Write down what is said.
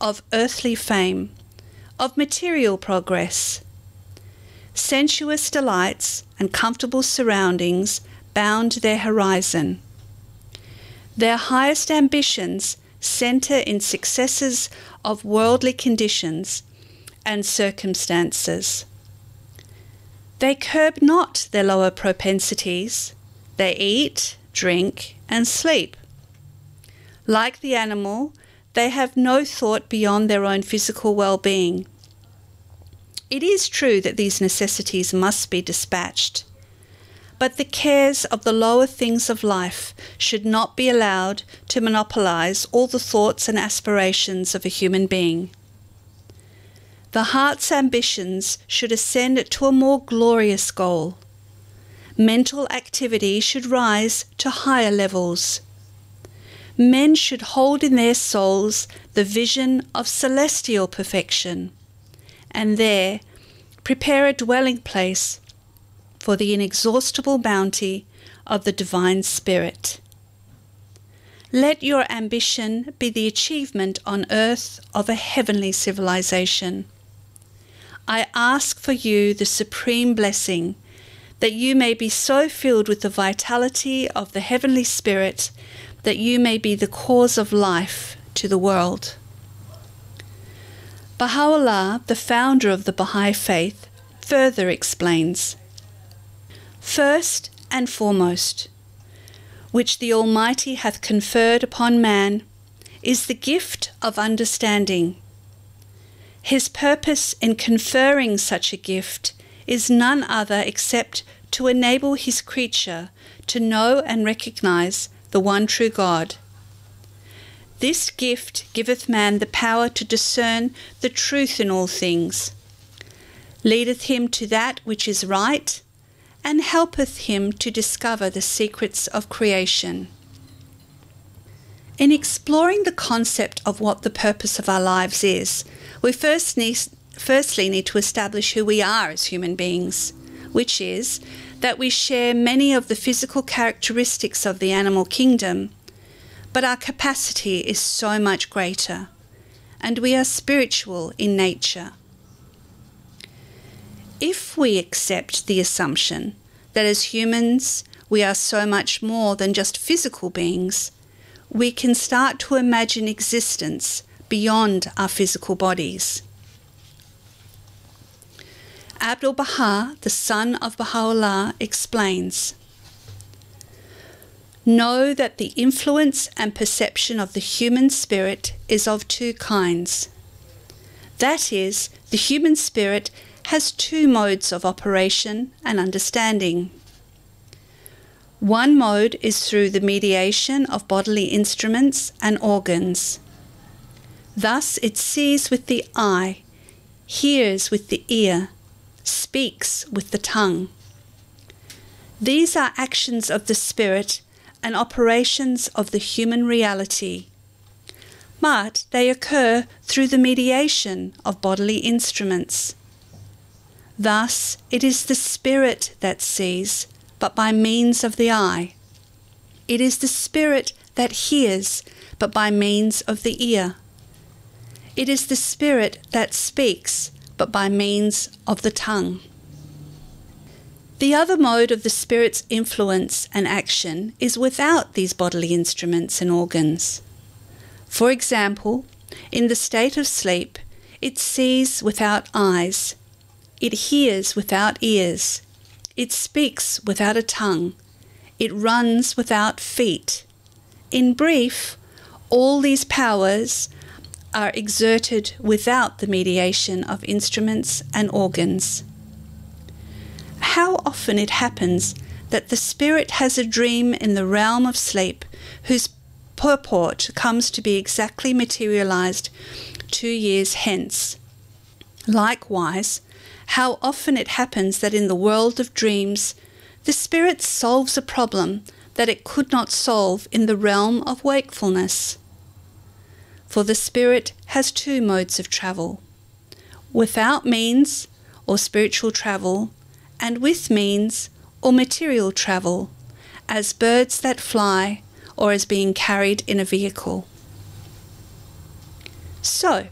of earthly fame, of material progress. Sensuous delights and comfortable surroundings bound their horizon. Their highest ambitions centre in successes of worldly conditions and circumstances. They curb not their lower propensities. They eat, drink, and sleep. Like the animal, they have no thought beyond their own physical well-being. It is true that these necessities must be dispatched, but the cares of the lower things of life should not be allowed to monopolize all the thoughts and aspirations of a human being. The heart's ambitions should ascend to a more glorious goal. Mental activity should rise to higher levels. Men should hold in their souls the vision of celestial perfection, and there prepare a dwelling place for the inexhaustible bounty of the Divine Spirit. Let your ambition be the achievement on earth of a heavenly civilization. I ask for you the supreme blessing that you may be so filled with the vitality of the Heavenly Spirit that you may be the cause of life to the world. Baha'u'llah, the founder of the Baha'i faith, further explains, first and foremost, which the Almighty hath conferred upon man, is the gift of understanding. His purpose in conferring such a gift is none other except to enable his creature to know and recognize the one true God. This gift giveth man the power to discern the truth in all things, leadeth him to that which is right, and helpeth him to discover the secrets of creation. In exploring the concept of what the purpose of our lives is, we firstly need to establish who we are as human beings, which is that we share many of the physical characteristics of the animal kingdom, but our capacity is so much greater, and we are spiritual in nature. If we accept the assumption that as humans we are so much more than just physical beings, we can start to imagine existence beyond our physical bodies. Abdu'l-Baha, the son of Baha'u'llah, explains, know that the influence and perception of the human spirit is of two kinds. That is, the human spirit has two modes of operation and understanding. One mode is through the mediation of bodily instruments and organs. Thus it sees with the eye, hears with the ear, speaks with the tongue. These are actions of the spirit and operations of the human reality, but they occur through the mediation of bodily instruments. Thus it is the spirit that sees, but by means of the eye. It is the spirit that hears, but by means of the ear. It is the spirit that speaks, but by means of the tongue. The other mode of the spirit's influence and action is without these bodily instruments and organs. For example, in the state of sleep, it sees without eyes, it hears without ears, it speaks without a tongue, it runs without feet. In brief, all these powers are exerted without the mediation of instruments and organs. How often it happens that the spirit has a dream in the realm of sleep whose purport comes to be exactly materialized 2 years hence. Likewise, how often it happens that in the world of dreams, the spirit solves a problem that it could not solve in the realm of wakefulness. For the spirit has two modes of travel, without means or spiritual travel, and with means or material travel, as birds that fly or as being carried in a vehicle. So,